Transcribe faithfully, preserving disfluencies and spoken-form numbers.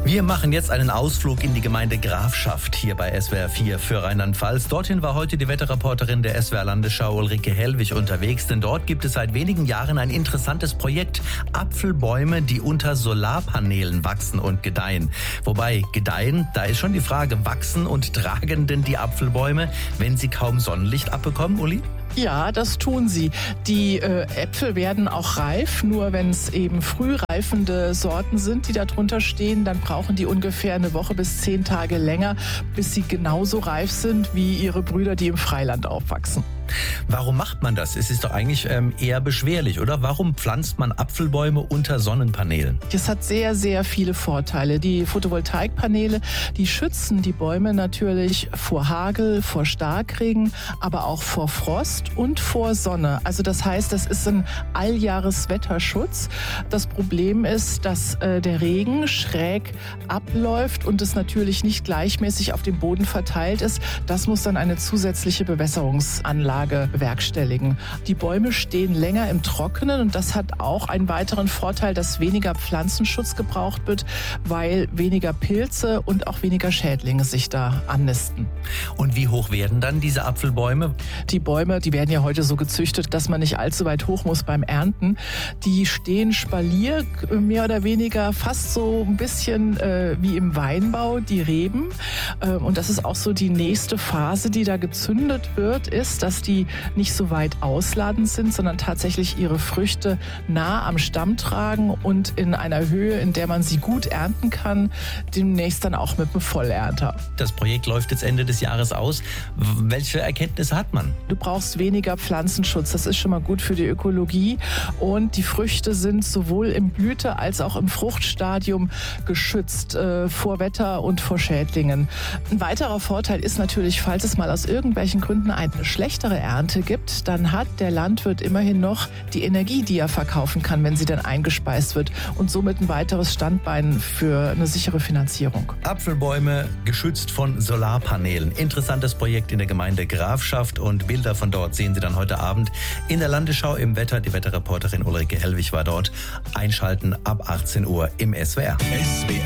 Wir machen jetzt einen Ausflug in die Gemeinde Grafschaft hier bei S W R vier für Rheinland-Pfalz. Dorthin war heute die Wetterreporterin der S W R-Landesschau Ulrike Hellwig unterwegs, denn dort gibt es seit wenigen Jahren ein interessantes Projekt. Apfelbäume, die unter Solarpanelen wachsen und gedeihen. Wobei gedeihen, da ist schon die Frage, wachsen und tragen denn die Apfelbäume, wenn sie kaum Sonnenlicht abbekommen, Uli? Ja, das tun sie. Die äh, Äpfel werden auch reif, nur wenn es eben früh reifende Sorten sind, die da drunter stehen, dann brauchen die ungefähr eine Woche bis zehn Tage länger, bis sie genauso reif sind wie ihre Brüder, die im Freiland aufwachsen. Warum macht man das? Es ist doch eigentlich ähm, eher beschwerlich, oder? Warum pflanzt man Apfelbäume unter Sonnenpanelen? Es hat sehr, sehr viele Vorteile. Die Photovoltaikpaneele, die schützen die Bäume natürlich vor Hagel, vor Starkregen, aber auch vor Frost und vor Sonne. Also das heißt, das ist ein Alljahreswetterschutz. Das Problem ist, dass äh, der Regen schräg abläuft und es natürlich nicht gleichmäßig auf dem Boden verteilt ist. Das muss dann eine zusätzliche Bewässerungsanlage bewerkstelligen. Die Bäume stehen länger im Trockenen und das hat auch einen weiteren Vorteil, dass weniger Pflanzenschutz gebraucht wird, weil weniger Pilze und auch weniger Schädlinge sich da annisten. Und wie hoch werden dann diese Apfelbäume? Die Bäume, die werden ja heute so gezüchtet, dass man nicht allzu weit hoch muss beim Ernten. Die stehen Spalier, mehr oder weniger fast so ein bisschen äh, wie im Weinbau, die Reben. Äh, und das ist auch so die nächste Phase, die da gezündet wird, ist, dass die nicht so weit ausladend sind, sondern tatsächlich ihre Früchte nah am Stamm tragen und in einer Höhe, in der man sie gut ernten kann, demnächst dann auch mit einem Vollernter. Das Projekt läuft jetzt Ende des Jahres aus. Welche Erkenntnisse hat man? Du brauchst weniger Pflanzenschutz, das ist schon mal gut für die Ökologie und die Früchte sind sowohl im Blüte- als auch im Fruchtstadium geschützt äh, vor Wetter und vor Schädlingen. Ein weiterer Vorteil ist natürlich, falls es mal aus irgendwelchen Gründen eine schlechtere Ernte gibt, dann hat der Landwirt immerhin noch die Energie, die er verkaufen kann, wenn sie dann eingespeist wird und somit ein weiteres Standbein für eine sichere Finanzierung. Apfelbäume geschützt von Solarpanelen. Interessantes Projekt in der Gemeinde Grafschaft und Bilder von dort sehen Sie dann heute Abend in der Landesschau im Wetter. Die Wetterreporterin Ulrike Hellwig war dort. Einschalten ab achtzehn Uhr im S W R. S W R